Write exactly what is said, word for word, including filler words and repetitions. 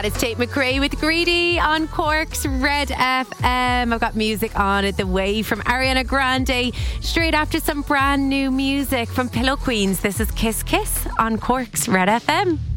It's Tate McRae with Greedy on Cork's Red F M. I've got music on it the way from Ariana Grande, straight after some brand new music from Pillow Queens. This is Kiss Kiss on Cork's Red F M.